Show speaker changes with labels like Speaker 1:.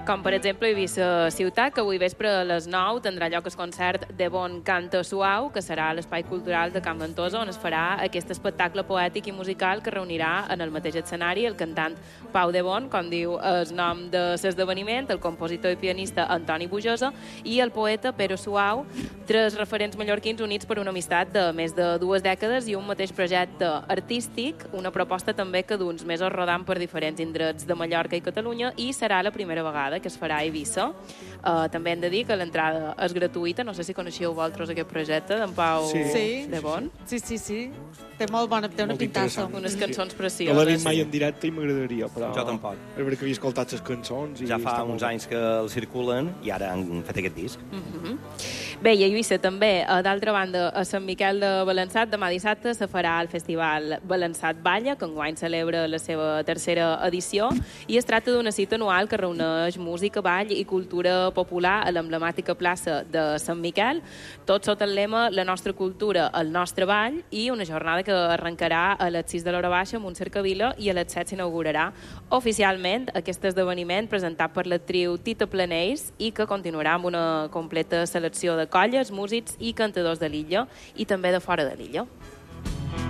Speaker 1: Com, per exemple, Eivissa Ciutat, que avui vespre a les 9 tindrà lloc el concert de Bon Canta Suau, que serà a l'Espai Cultural de Can Ventosa, on es farà aquest espectacle poètic i musical que reunirà en el mateix escenari el cantant Pau de Bon, com diu el nom de l'esdeveniment, el compositor i pianista Antoni Bujosa i el poeta Pero Suau, tres referents mallorquins units per una amistat de més de 2 dècades i un mateix projecte artístic, una proposta també que d'uns mesos rodant per diferents indrets de Mallorca i Catalunya, i serà la primera vegada que es farà a Eivissa. També hem de dir que l'entrada és gratuïta. No sé si coneixeu vosaltres aquest projecte d'en Pau de Bon.
Speaker 2: Sí. Té molt bona, té una pintassa.
Speaker 1: Unes cançons precioses.
Speaker 3: No l'he vist mai en directe i m'agradaria, però...
Speaker 4: Jo tampoc.
Speaker 3: És veritat que havia escoltat les cançons.
Speaker 4: Ja fa uns anys que el circulen i ara han fet aquest disc.
Speaker 1: Bé, i a Eivissa també, d'altra banda, a Sant Miquel de Balançat, demà dissabte se farà el festival Balançat Balla, que enguany celebra la seva 3a edició, i es tracta d'una cita anual que reuneix música, ball i cultura popular a l'emblemàtica plaça de Sant Miquel, tot sota el lema La nostra cultura, el nostre ball, i una jornada que arrencarà a les 6 de l'hora baixa amb un cercavila i a les 7 s'inaugurarà oficialment aquest esdeveniment presentat per l'actriu Tita Planells i que continuarà amb una completa selecció de colles, músics i cantadors de l'illa i també de fora de l'illa.